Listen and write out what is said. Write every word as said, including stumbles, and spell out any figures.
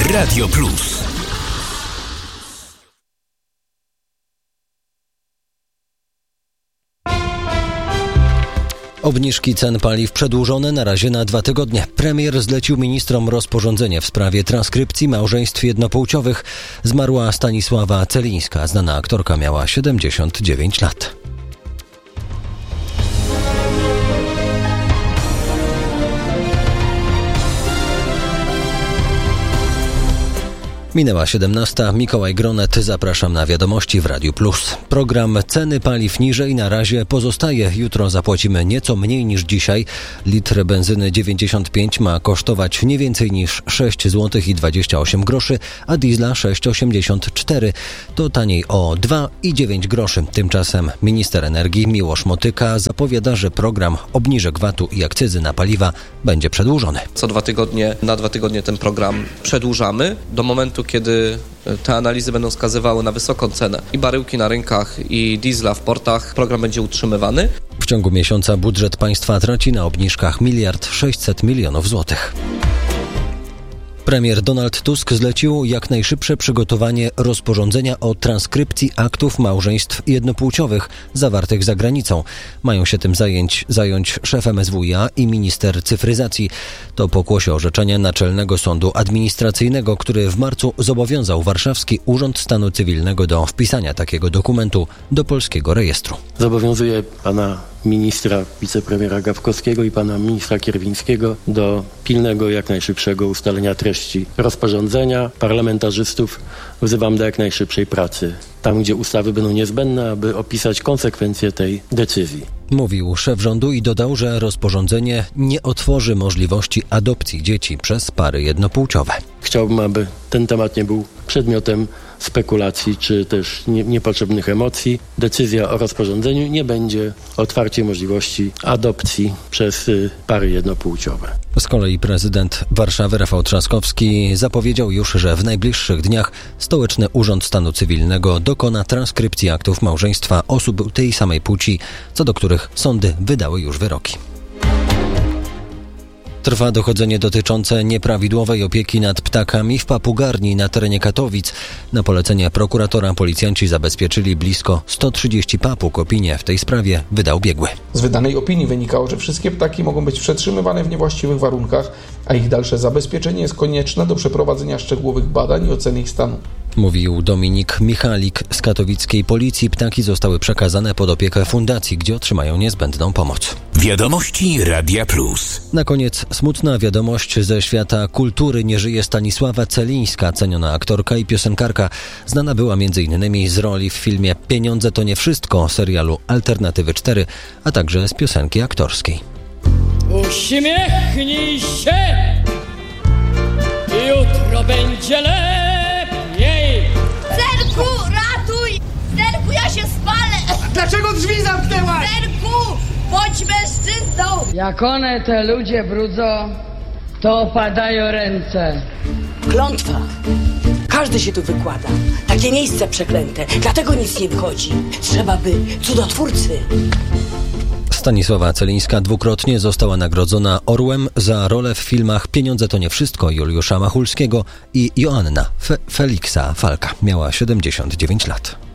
Radio Plus. Obniżki cen paliw przedłużone na razie na dwa tygodnie. Premier zlecił ministrom rozporządzenie w sprawie transkrypcji małżeństw jednopłciowych. Zmarła Stanisława Celińska. Znana aktorka miała siedemdziesiąt dziewięć lat. Minęła siedemnasta. Mikołaj Gronet, zapraszam na wiadomości w Radiu Plus. Program Ceny paliw niżej na razie pozostaje. Jutro zapłacimy nieco mniej niż dzisiaj. Litr benzyny dziewięćdziesiąt pięć ma kosztować nie więcej niż sześć złotych i dwadzieścia osiem groszy, a diesla sześć osiemdziesiąt cztery. To taniej o dwa i dziewięć groszy. Tymczasem minister energii Miłosz Motyka zapowiada, że program obniżek vatu i akcyzy na paliwa będzie przedłużony. Co dwa tygodnie, na dwa tygodnie ten program przedłużamy. Do momentu, kiedy te analizy będą wskazywały na wysoką cenę i baryłki na rynkach, i diesla w portach, program będzie utrzymywany. W ciągu miesiąca budżet państwa traci na obniżkach miliard sześćset milionów złotych. Premier Donald Tusk zlecił jak najszybsze przygotowanie rozporządzenia o transkrypcji aktów małżeństw jednopłciowych zawartych za granicą. Mają się tym zająć, zająć szef M S W iA i minister cyfryzacji. To pokłosie orzeczenia Naczelnego Sądu Administracyjnego, który w marcu zobowiązał Warszawski Urząd Stanu Cywilnego do wpisania takiego dokumentu do polskiego rejestru. Zobowiązuje pana ministra, wicepremiera Gawkowskiego i pana ministra Kierwińskiego do pilnego, jak najszybszego ustalenia treści rozporządzenia. Parlamentarzystów wzywam do jak najszybszej pracy tam, gdzie ustawy będą niezbędne, aby opisać konsekwencje tej decyzji. Mówił szef rządu i dodał, że rozporządzenie nie otworzy możliwości adopcji dzieci przez pary jednopłciowe. Chciałbym, aby ten temat nie był przedmiotem spekulacji czy też nie, niepotrzebnych emocji. Decyzja o rozporządzeniu nie będzie otwarciem możliwości adopcji przez y, pary jednopłciowe. Z kolei prezydent Warszawy Rafał Trzaskowski zapowiedział już, że w najbliższych dniach Stołeczny Urząd Stanu Cywilnego dokona transkrypcji aktów małżeństwa osób tej samej płci, co do których sądy wydały już wyroki. Trwa dochodzenie dotyczące nieprawidłowej opieki nad ptakami w papugarni na terenie Katowic. Na polecenie prokuratora policjanci zabezpieczyli blisko sto trzydzieści papug. Opinię w tej sprawie wydał biegły. Z wydanej opinii wynikało, że wszystkie ptaki mogą być przetrzymywane w niewłaściwych warunkach, a ich dalsze zabezpieczenie jest konieczne do przeprowadzenia szczegółowych badań i oceny ich stanu. Mówił Dominik Michalik z katowickiej policji. Ptaki zostały przekazane pod opiekę fundacji, gdzie otrzymają niezbędną pomoc. Wiadomości Radia Plus. Na koniec smutna wiadomość ze świata kultury. Nie żyje Stanisława Celińska, ceniona aktorka i piosenkarka. Znana była m.in. z roli w filmie Pieniądze to nie wszystko, serialu Alternatywy cztery, a także z piosenki aktorskiej. Uśmiechnij się, jutro będzie lepiej. Zerku, ratuj! Zerku, ja się spalę! Dlaczego drzwi zamknęłaś? Zerku, bądź mężczyzną! Jak one te ludzie brudzą, to opadają ręce. Klątwa. Każdy się tu wykłada. Takie miejsce przeklęte. Dlatego nic nie wychodzi. Trzeba by cudotwórcy. Stanisława Celińska dwukrotnie została nagrodzona Orłem za rolę w filmach Pieniądze to nie wszystko Juliusza Machulskiego i Joanna Fe- Feliksa Falka. Miała siedemdziesiąt dziewięć lat.